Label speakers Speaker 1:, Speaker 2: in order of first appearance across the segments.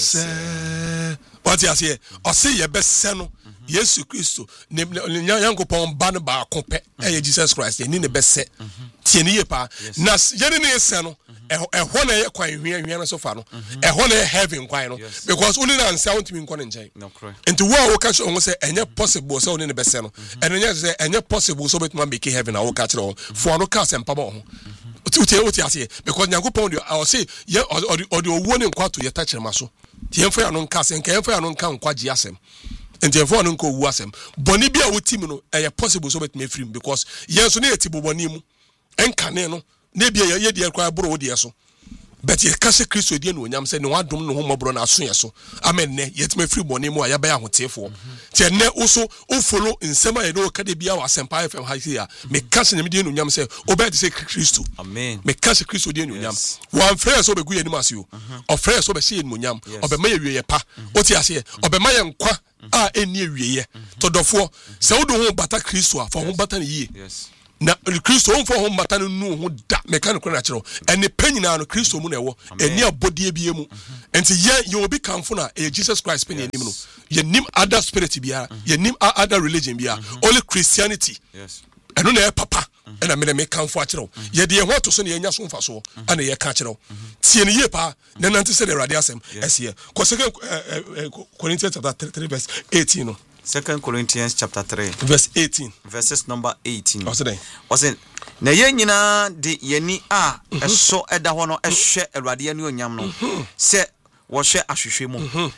Speaker 1: What you say? Or say your best son, Yesu Christo, Yankopon ban ba compe, Jesus Christ, you need the best set. Tieni pa, Nas Yenny Sano, a honor quite here so far, a honor having quite, because only an sound to me and to what catch almost say, and yet possible so in the best son, and then say, and yet possible so it might make heaven, I will catch it all for no cast and pabo. Because Yankopon, I'll say, yeah, or the warning quite to your touch and muscle. The Enfire non cast and Enfire non count quite yasem. And the Enfire non co wasem. Bonibia would Timino, a possible so it may free because yes, near Tibo Bonimu and Caneno, maybe a year dear cry bro dear so. But ye Cassia Christo Dian when I'm saying no, I don't know home abroad as soon as so. I mean, yet may free Bonimo, I bear what say for. Tene also, follow in summer, I know Cadibia or Sampire from Haithia. Make Cassia Median when I'm saying, obey to say Christo. Amen. Make Cassia Christo Dian when I'm one friend so be good animals you, or friends so be seeing Munyam, or be Maya pa, what you say, or be Mayan qua, any year, to the four, so do home butter Christo for home button ye. Yes. Na Christo for home matano no ho da mechanical natural and the penny na no Christo mu na wo eni abodie bie mu enti ye you will be comfort na Jesus Christ penny eni mu ye nim other spirit bia ye nim other religion bia only Christianity yes eno na papa and I make comfort chiro ye de ho to so na nya so mfa so and ye ka chiro tie ne ye pa na nante say the radiasem ese ko second Corinthians chapter 3 verse 18 no
Speaker 2: 2 Corinthians chapter 3
Speaker 1: verse 18
Speaker 2: verses number 18
Speaker 1: was it
Speaker 2: na ye nyina de yeni a eso eda ho no ehwe awrade anu onyam no se wo hwe ahwehwe mu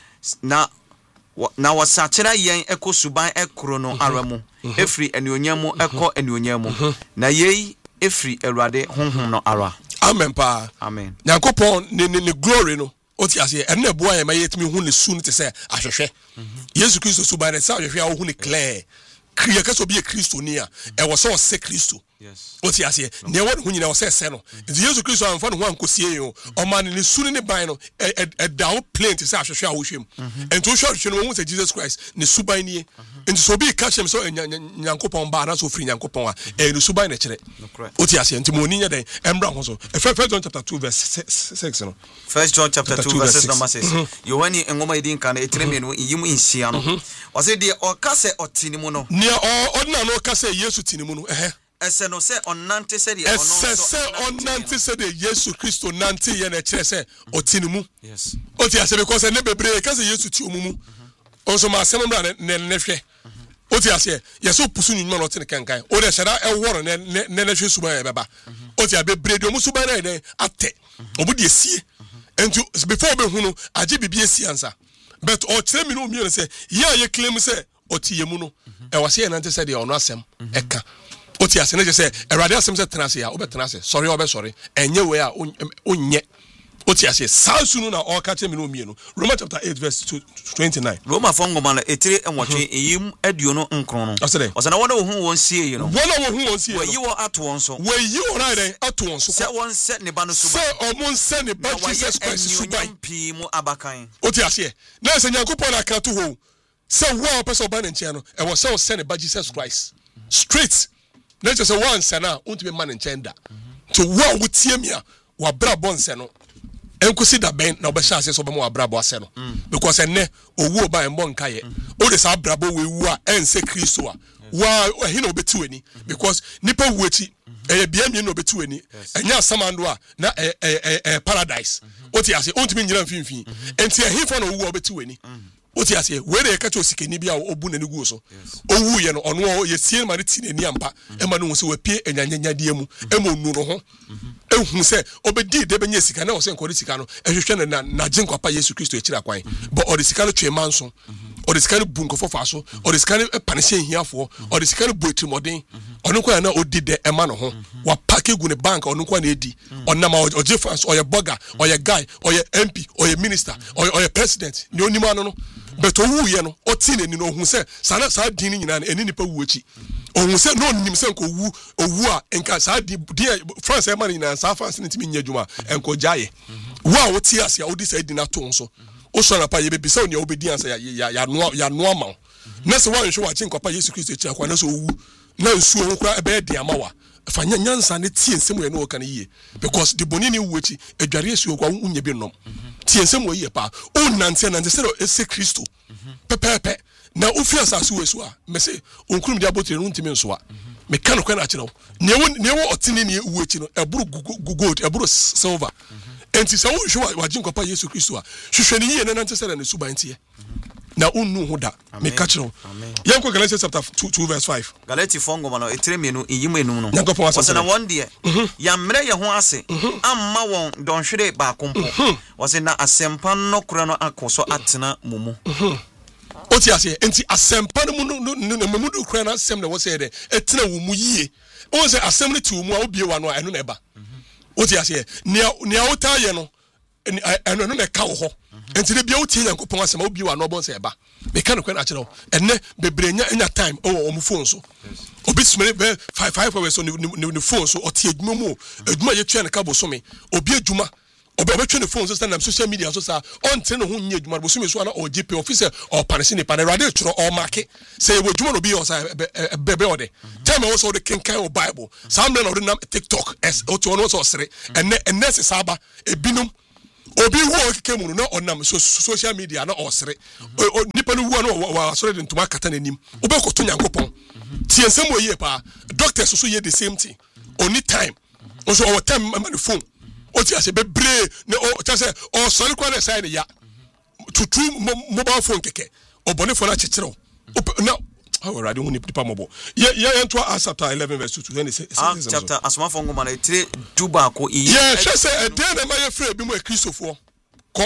Speaker 2: na wasachira yen ekosuban ekro no aramu efri anu mu eko anu mu na ye efri awrade honhom no ara
Speaker 1: amen pa
Speaker 2: amen
Speaker 1: Yankopon ne glory no oti ase ene boa ye mayetimi hu ne su ne se ahwehwe Yesu Christo su ba ne sa ahwehwe a hu ne clear kriya kaso bi Christo ni a e wo so se Christo yes oti ase ne wo hu nyina wo se no Yesu Christo anfa no hu ankosie yo o man ne su ne ban no e dawo plenty se ahwehwe a wo hwem ento hwehwe no hu se Jesus Christ ne su ban ni enti so bi ka hyem so Yankopon ba na so free Yankopon a ne su ban ne kire oti ase enti mo ni nya den embra ho so First John chapter 2 verse 6 no
Speaker 2: First John chapter 2 verses number 6 you when you ngoma idin kan etreme no yimu insia no o se de o ka se otinimu no
Speaker 1: ne o na no ka se Yesu tinimu no
Speaker 2: ese no se onante se de
Speaker 1: ono se onante se de Yesu Christo nante ye na kire se otinimu yes o ti ase because ne bebre ka se Yesu ti omumu o so ma asem bra ne hwe o ti ase yeso pusu nyuma no tin kankan o de shara e woro ne hwe suba e beba o ti abebre de omusu ba na de ate obu de sie and before be hunu age bibie si ansa but o kire mi no mi say ye claim say o ti ye mu no e wase ye nante say de ono asem e ka o ti ase ne say erade asem say tenase ya o be tenase sorry o be sorry enye we a onye o ti ase sansunu na o ka kire mi no mi no Romans chapter 8 verse 29
Speaker 2: Roma fongoma na etire enwotwe eyim aduo no nkron no o se na wona wo hu won sie yi no
Speaker 1: wona wo hu won sie
Speaker 2: we yi wo ato won so
Speaker 1: we yi wo right ato won so
Speaker 2: se won se ne ba no so
Speaker 1: se o mon se ne ba Jesus Christ so ba
Speaker 2: pi mu abakan
Speaker 1: o ti ase na se Yankopon na ka to ho se wo person ba na nche no e wo se o se ne ba Jesus Christ straight na se one se na unto be man nche nda to wo wo tie mi a wa bra bon se no enkusi da ben na obesha ase so be mo abrabo ase no because enne owu oba enbo nkaye o de sa abrabo we wu a ense Kristo a wa he na obetu ani because nipa wu ati bia mi na obetu ani enya samando a na paradise o ti ase on timi nyira mfimfin enti he for na owu obetu ani o ti ase we de ka cho sikeni bia obu na nigu so owu ye no ono ye sie ma de ti na ni ampa e ma no so we pie enyanyanya die mu e mo nu no ho ehun se obedi de benye sika na o se nkori sika no ehwehwe na jinkwa pa Yesu Kristo ekira kwan but o de sika no twe manso o de sika no bunko fofa so o de sika no panese hiafo o de sika no boetimoden ono kwa na odi de ema no ho wa package gu ne bank ono kwa na edi onama o je France o ye burger o ye guy o ye MP o ye minister o ye president ni onima no but owu ye no o ti ni no hu se sana sa din nyina na eni nipa wu achi ohun se no nim se nko owu a enka sa di France e mani na sa France ntimi nya djuma enko jaye wa wo ti ase a odi sa di na to nso o so na pa ye be sa oni obedi ansa ya no ma na se wa nhwe wa chi nkopa Yesu Kristo echi akwa na so owu na nsu ho kura ebe di ama wa fa nyansa ne tie nsem we no kan yie because the bonini wuchi adware esuo kwa unye bi nom tie nsem we yie pa o nante se ese Kristo pepepe na ofi asase we so a me se onkurum dia botre no ntimi nso a me kan ko na kire ne wo otini ne wuchi no eburu gold eburu silver enti se wo hwe wa jinkwa Yesu Kristo a hwehwe ne yie ne nante se na suban tie na unnu ho da me ka kire yanko Galatians chapter 2 verse 5
Speaker 2: Galatians fongo no etremienu yimenu no
Speaker 1: yankopon
Speaker 2: wose na won de yamre ye ho ase amma won donhwere ba kompo wose na asempa no kura no akoso atena mumu
Speaker 1: oti ase enti asempa no mu do kura na asem na wose de etena wo mu yie o se asem no ti wo mu a obie wa no eno na eba oti ase nia wota ye no eno no na ka wo ho enti de bia woti yankopon asem a obie wa no bon se eba me kan ko na kire enne bebrenya enya time o mu phone so obi smere be 5 hours on the phone so oti adwuma mu adwuma ye twa na ka bo so me obi adwuma obetwe ne phone so stand social media so sa on tre no ho nya adwuma bo so me so na o GP officer o panese ne pane radio tro o mark say we adwuma no bi o sa bebe ode time also the kinkan o Bible some men on TikTok as o to no so sere enne se saba ebinum obi wo kekemu no onam social media na osere nipa no wo no wa sore de ntuma kata nanim obekoto nyankopon tie nsem wo yie pa doctors so ye the same thing only time also our time man the phone o ti ase bebre ne o ta se o sore kwa na sai ne ya tutu mobile phone keke obone phone a chechero na how already won nipa mobo ye ento chapter 11 verse 2
Speaker 2: chapter asma fongo man etire duba ko iyi
Speaker 1: yeah say e dey na my free bi mo Kristofo ko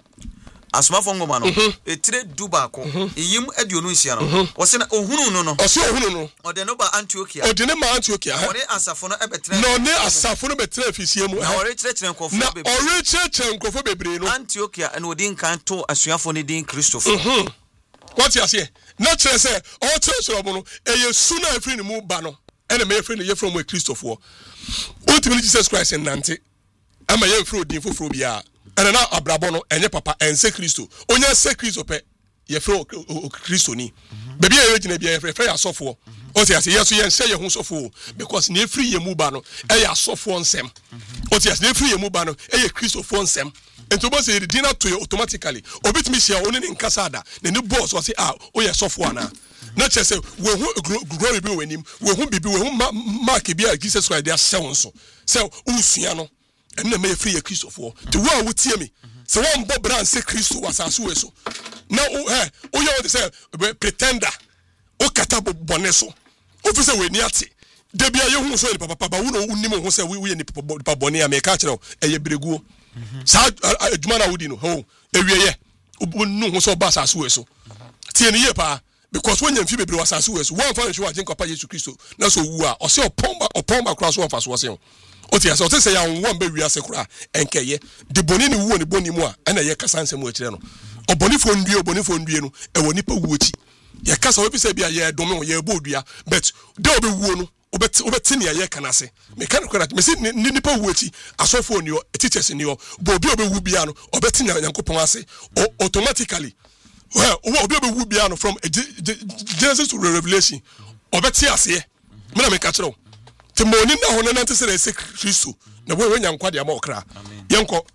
Speaker 2: asma fongo man etire duba ko iyim aduonu nsia no wo se na ohunu no no
Speaker 1: o se ohunu no
Speaker 2: o de no ba Antiochia
Speaker 1: o de ne ma Antiochia
Speaker 2: o de asafo no ebetre
Speaker 1: no ne asafo no betre afisie mu
Speaker 2: na o re kire nkofo
Speaker 1: bebre na o re kire nkofo bebre no
Speaker 2: Antiochia en odin kan to asuafo ne din Kristofo
Speaker 1: what you say na chere say o chere obo no eye suna afri ne mu ba no ene me afri ne ye from Kristofo ultimately Jesus Christ en nante ama ye afri odin foforo bia ene na abrabo no enye papa ense Kristo onya se Kristo pe ye fro Kristo ni bebi ye gina bia ye fre ya sofo o say yeso ye nse ye hu sofo because ne afri ye mu ba no e ya sofo nsem o say ne afri ye mu ba no e ye Kristofo nsem ento bo say dinner to you automatically obitimi share oni ne nkasada ne ne boss o say o ye sofo ana na che say we hu glory bi wenim we hu bibi we hu mark bi a Jesus Christ dia se won so say usua no enne me free ye Kristofo the one wo tie me say won bo brand say Kristo wasaso we so na o ye o say pretender o kata bone so o fi say we ni ate de bia ye hu so ni papa ba wo no unim ho say we ye ni papa bone ya me ka kire eye breguo sa adwuma na wodi no ho ewieye onu ho so ba saso we so tie ne ye pa because when you feel bebre wasaso we so one fa hwe agin papa Yesu Kristo na so wu a o se opon ba kra so one fa so se o tie so say ya won ba wiase kra enkeye de boni ni wu ni boni mu a na ye kasa nsem akire no obonifo ndue no e woni pa wu achi ye kasa we bi se bia ye dome ye bodua but de obe wu no obetini ye kanase me kan kwara me si nipa wu achi asofo ni o teachers ni o bo obi obewu bia no obetini yankopon ase automatically well obi obewu bia no from Genesis to Revelation obeti ase me na me ka kire o timoni na hono nante se se Kristo na we nyankwa de amokra yenko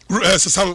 Speaker 1: Psalm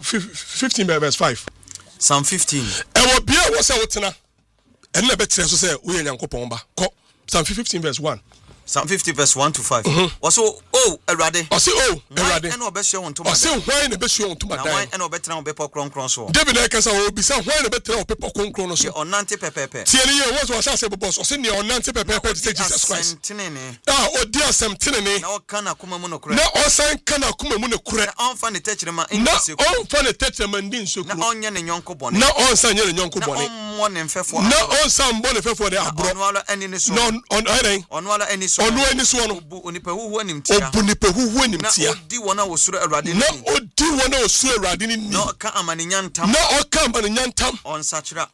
Speaker 1: 15 verse 5
Speaker 2: Psalm 15
Speaker 1: e wo bia wo se wotena en na betre so se we nyankopon ba ko Psalm 15 verse 1
Speaker 2: Psalm 50 verse 1 to 5. Also, Erade.
Speaker 1: Also, Erade.
Speaker 2: And obession on to my.
Speaker 1: Also, why in the best on to my
Speaker 2: wine and obetra on paper cron so.
Speaker 1: David Ekasa will be some wine a better paper cron so.
Speaker 2: On Nante Pepe.
Speaker 1: Tierney was a boss or senior on Nante Pepe to Jesus Christ. Oh, dear, some tinny.
Speaker 2: No can akuma monocre.
Speaker 1: No, or sign can akuma monocre.
Speaker 2: On funny touch them in
Speaker 1: no, on funny touch them and din so.
Speaker 2: No onion and yonko bonnet.
Speaker 1: No, on sign and yonko bonnet.
Speaker 2: One and fair for.
Speaker 1: No, on some bonnet for the abroad. No, on any so no any so no
Speaker 2: onipa hu anim tia
Speaker 1: onipa hu anim tia
Speaker 2: na odi wona wo suro Awurade ni
Speaker 1: na odi wona wo suro Awurade ni
Speaker 2: na ka amanenyantam
Speaker 1: na o ka amanenyantam
Speaker 2: on sachira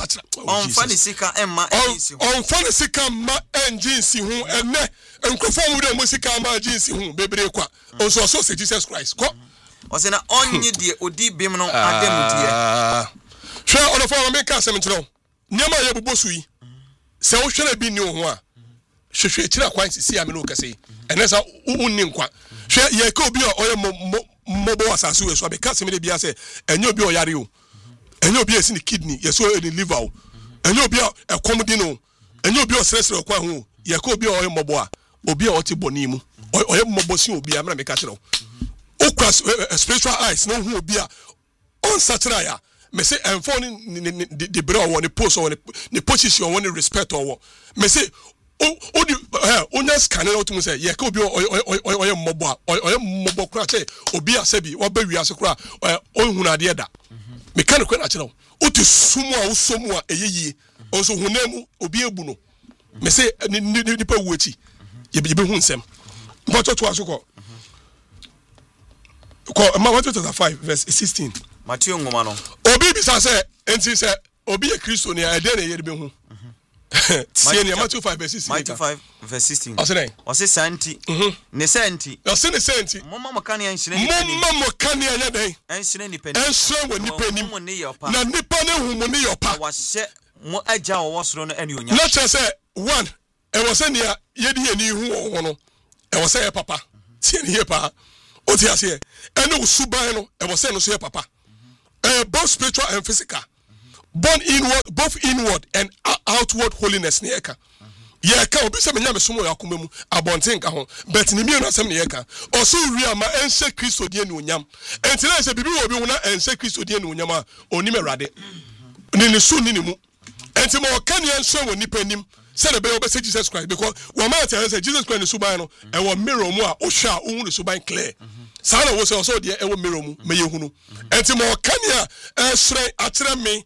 Speaker 1: on
Speaker 2: fani sika emma enjinsi
Speaker 1: on fani sika ma enjinsi hu ene enkrofo mu de mo sika ma enjinsi hu bebre kwa on so se Jesus Christ ko
Speaker 2: o se na onye de odi bim no adem die
Speaker 1: hwe onofo ma me ka asem ntro nyama ye bubosu yi se wo hwe na bi ni ho a hwehwe kira kwan sisi ame no kase enesa unni nkwa hwe ye ka obi oye mobo asasu we so be ka se me de bia se enye obi oyare o enye obi esi ni kidney ye so ni liver o enye obi ekomdi no enye obi osresre kwa ho ye ka obi oye mobo a obi oti boni mu oye mobo si obi amra me ka kire o okwa spiritual eyes no hu obi a on satira ya me say enfo ni de bra wo ni post wo ni position wo ni respect wo me say onya scan na otum say ye ka obi oye mobo a oye mobo kra che obi asabi wo ba wiase kra ohunu ade da me kan ko na kire o ti sumu a wo somu a eyeye onso hunemu obi ebu no me say ni pa wuachi ye be hu nsem mpocho to asoko ko Matthew chapter 5 verse 16
Speaker 2: Matthew ngoma no
Speaker 1: obi bisa say enti say obi ye Kristo ni ade na ye de be hu Matthew 5 verse 16
Speaker 2: Matthew 5 verse 16
Speaker 1: o say
Speaker 2: santi ne santi
Speaker 1: o say ne santi
Speaker 2: momma mokane enhyire
Speaker 1: anya den
Speaker 2: enhyire ni pani
Speaker 1: enhyire woni pani na nipa ne hu mo ne yopa
Speaker 2: wa hye mo agya wo soro no ane onya
Speaker 1: na che say one e wo say ne ye di ani hu wo no e wo say papa tie ne ye pa o ti ase ene wo suban no e wo say no so ye papa both spiritual and physical both inward and outward holiness ne yeka yeka obi se menya mesomo yakoma mu abonten ka ho but ni mi no asem ne yeka o so wi ama ense Kristo die ne onyam enti na se bibi wo bi wona ense Kristo die ne onyam a onim Awurade ni su ni mu enti mo kan ye nso woni panim se na be obese Jesus Christ because wo ma tell say Jesus Christ ne suban no e wo mirror mu a o hwa o hu ne suban clear sa na wo se o so de e wo mirror mu me ye hunu enti mo kan ya esre atere me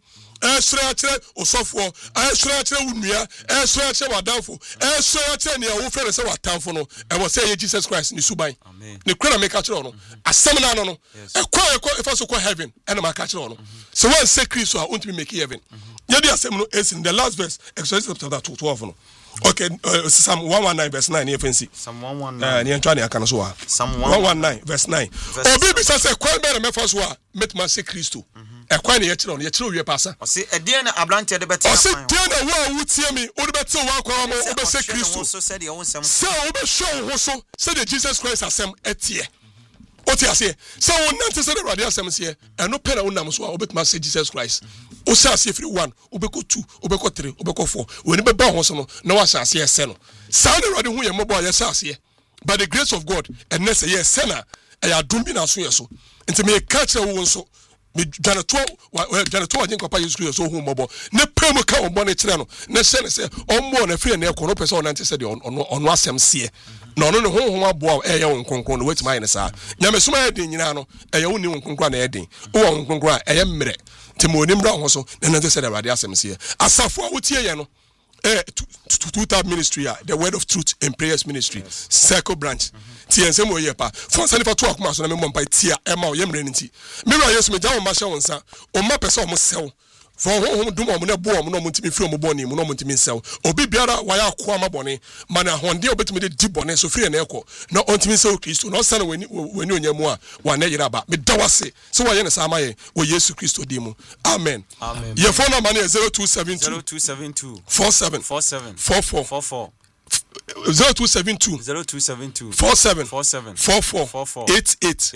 Speaker 1: esre osofo esre unua esre wadanfo esre ne wo fere se watanfo no e wo say Jesus Christ ni suban ne kwena make kire no asem na no e kwa e fa so kwa heaven e na make kire no so one say Christ so won't be make heaven ye di asem no is in the last verse Exodus chapter 12 no okay Psalm 119 verse 9 ne fancy
Speaker 2: Psalm 119
Speaker 1: ne ntwa ne aka no so a
Speaker 2: Psalm
Speaker 1: 119 verse 9 obi bi say kwa be na me fa so a metuma say Christo e kwa ne ye kire no ye kire wie pasa
Speaker 2: o se edie na ablante de beti
Speaker 1: o se die na wo wutie mi o de beti wo akwa mo o be say Christo
Speaker 2: so said your own sem
Speaker 1: so o be show ho so say the Jesus Christ asem etie o ti ase so won nante say the Awurade asem se e no pera wonam so a o betuma say Jesus Christ o say ase free 1 o be ko 2 o be ko 3 o be ko 4 woni be ba ho so no na wa say ase ese no say the Awurade hu ye mobo ya say ase by the grace of God and ness ye sena e ya dum bi na so ye so enti me ka kire wo so me janato agin papa Jesus Christ so hu mobo ne pem ka ombo ne kire no ne se ne se ombo na free na ekono pese onante se de ono asem se na ono ne honhom aboa e ye won kronkron no wetima ye ne sa nyame soma ye den nyina no e ye woni won kronkron na ye den wo won kronkron e ye mmere timoni mra ho so ne nante se de Awurade asem se asafo a wotie ye no two-type ministry, the word of truth and prayers ministry, circle branch. TNC mo yepa. For sani for 2 akuma so na me mo mpa tia e ma o yemre nti. Me ra yesu me jawo ma hye won sa. O ma pese o mo sew. For ho dum o mo na bo o mo no mo ntimi firi o mo boni mo no mo ntimi sew. Obi biara wa ya akwa ma boni. Mana honde obetimi de di boni so firi na ekọ. Na o ntimi sew Kristo. Na o sana weni onyamu a wa na yira ba. Me dawase. So wa ye ne sa ma ye wo Yesu Kristo di mu. Amen.
Speaker 2: Amen.
Speaker 1: Your phone number is
Speaker 2: 0272
Speaker 1: 47 44 0272 47 44 88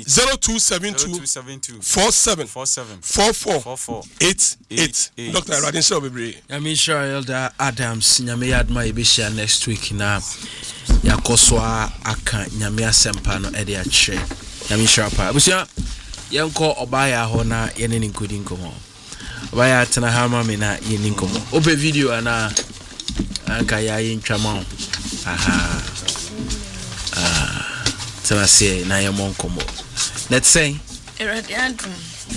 Speaker 1: 0272 47 44 88 Dr. Radin Shobibri
Speaker 3: Yamisha Elder Adams Nyame Adma Ibisha next week na yakoswa aka Nyame asempa no ede akye Yamisha pa abusia yenko obaya ho na yene nkodi nkomo obaya tena hama me na yene nkomo obe video ana anka ya yintwama aha tena se na yemo nkomo let's say
Speaker 4: Eradiadum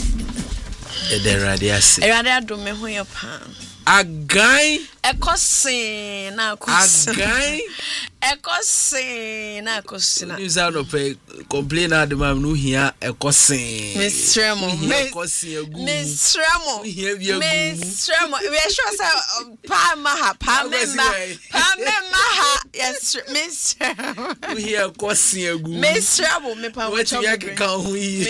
Speaker 3: Eradiadum
Speaker 4: me ho yo pa
Speaker 3: agai
Speaker 4: ekosin na akosin
Speaker 3: agai
Speaker 4: ekosin na akosin
Speaker 3: you sound of a complain adum no hia ekosin
Speaker 4: mistremo we sure say pa ma yes mistremo
Speaker 3: we hia ekosin agu
Speaker 4: mistremo me pa
Speaker 3: what you ka hu yi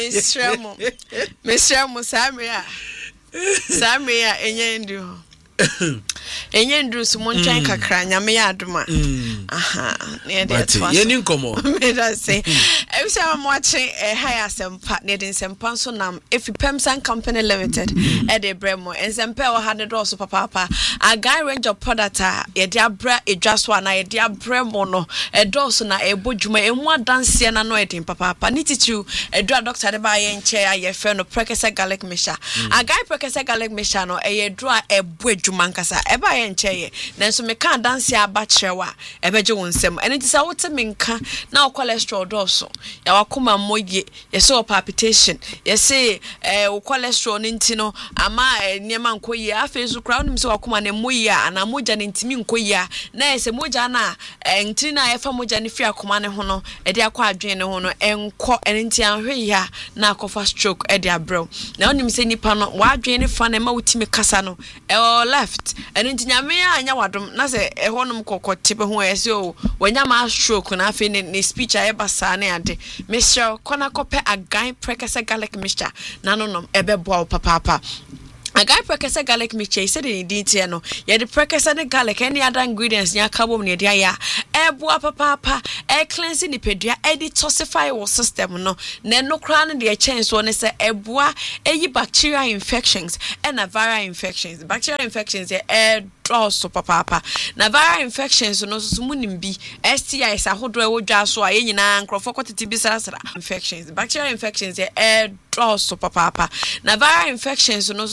Speaker 4: mistremo samria enye ndi ho enye nduru so mo ntwan kakra nyame ya adoma aha ne de atwa
Speaker 3: ye ni nkomo
Speaker 4: me da say e say am watching higher sempa ne de sempa so nam if Pemsan Company Limited e de bremo ensempa o had do so papa a guy range of product ye de abra edwaso na ye de abremo no e do so na e bodwuma emu adanse na no e din papa ni titu e do doctor de ba ye nche aye fe no Prekese garlic mixture a guy Prekese garlic mixture no e ye do a e bodwuma nkasa e ba ye nche ye nanso me kan danse aba chewa e beje wonsem eni ti sa wote me nka na cholesterol do so ya wakoma moye ye say palpitation ye say cholesterol ninti no ama niema nkoyi afezu kra onim se wakoma ne moyi ana moja ne ntimi nkoyi na ese moja na ntiri na efa moja ne fi akoma ne ho no e de akwa adwen ne ho no enko enti anhwe ya na akofa stroke e de abrew na onim se nipa no wa adwen ne fa na ma wutimi kasa no left enti nyame anya wadom na se ehonum kokote be ho ese o wanya ma stroke na afi ne speech aye basa na ade Mr. Kona kope agan Prekese garlic mixture nanonom ebe boa papa a guy Prekese garlic mixture said in detail no ye the Prekese the garlic any other ingredients nya carbon ne dia ya boa papa cleansing the pedua e detoxify your system no no kra no the change so ne say boa bacterial infections and viral infections bacterial infections so papa na viral infections no so munim bi STIs ahodo e wodwa so a yenyina nkrofo kwotete bi sarasara infections bacterial infections so papa na viral infections no